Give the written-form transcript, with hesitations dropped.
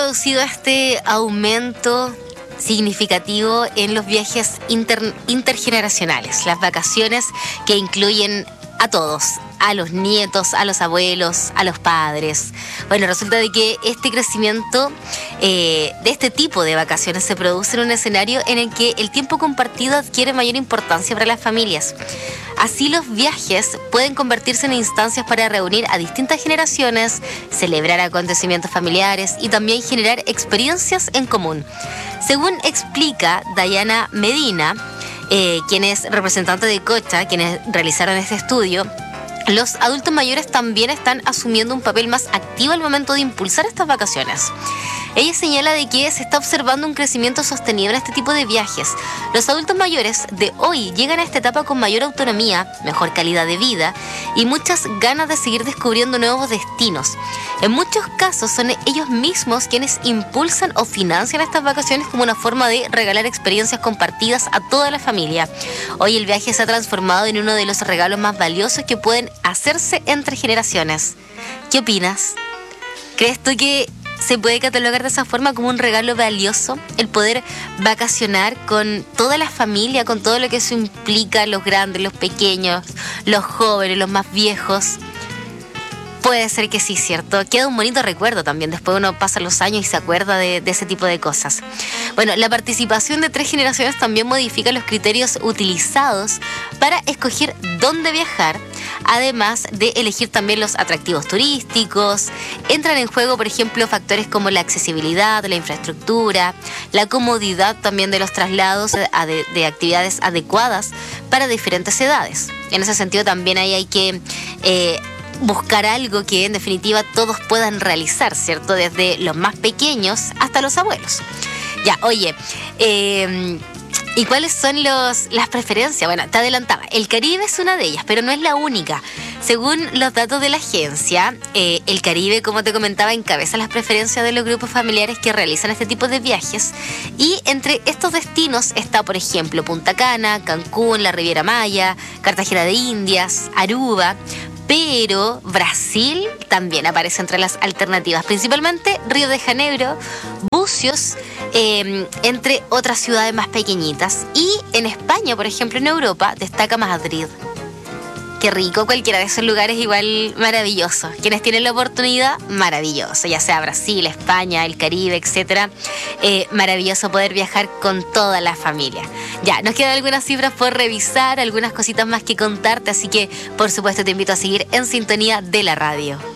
producido este aumento significativo en los viajes intergeneracionales, las vacaciones que incluyen a todos, a los nietos, a los abuelos, a los padres. Bueno, resulta de que este crecimiento de este tipo de vacaciones se produce en un escenario en el que el tiempo compartido adquiere mayor importancia para las familias. Así, los viajes pueden convertirse en instancias para reunir a distintas generaciones, celebrar acontecimientos familiares y también generar experiencias en común. Según explica Dayana Medina, quien es representante de Cocha, quienes realizaron este estudio, los adultos mayores también están asumiendo un papel más activo al momento de impulsar estas vacaciones. Ella señala de que se está observando un crecimiento sostenido en este tipo de viajes. Los adultos mayores de hoy llegan a esta etapa con mayor autonomía, mejor calidad de vida y muchas ganas de seguir descubriendo nuevos destinos. En muchos casos son ellos mismos quienes impulsan o financian estas vacaciones como una forma de regalar experiencias compartidas a toda la familia. Hoy el viaje se ha transformado en uno de los regalos más valiosos que pueden hacerse entre generaciones. ¿Qué opinas? ¿Crees tú que se puede catalogar de esa forma como un regalo valioso el poder vacacionar con toda la familia, con todo lo que eso implica, los grandes, los pequeños, los jóvenes, los más viejos? Puede ser que sí, ¿cierto? Queda un bonito recuerdo también. Después uno pasa los años y se acuerda de ese tipo de cosas. Bueno, la participación de 3 generaciones también modifica los criterios utilizados para escoger dónde viajar, además de elegir también los atractivos turísticos. Entran en juego, por ejemplo, factores como la accesibilidad, la infraestructura, la comodidad también de los traslados de actividades adecuadas para diferentes edades. En ese sentido también ahí hay que buscar algo que en definitiva todos puedan realizar, ¿cierto? Desde los más pequeños hasta los abuelos. Ya, oye, ¿y cuáles son las preferencias? Bueno, te adelantaba, el Caribe es una de ellas, pero no es la única. Según los datos de la agencia, el Caribe, como te comentaba, encabeza las preferencias de los grupos familiares que realizan este tipo de viajes. Y entre estos destinos está, por ejemplo, Punta Cana, Cancún, la Riviera Maya, Cartagena de Indias, Aruba. Pero Brasil también aparece entre las alternativas, principalmente Río de Janeiro, Bucios, entre otras ciudades más pequeñitas. Y en España, por ejemplo, en Europa, destaca Madrid. Qué rico, cualquiera de esos lugares igual maravilloso. Quienes tienen la oportunidad, maravilloso, ya sea Brasil, España, el Caribe, etcétera. Maravilloso poder viajar con toda la familia. Ya, nos quedan algunas cifras por revisar, algunas cositas más que contarte, así que por supuesto te invito a seguir en sintonía de la radio.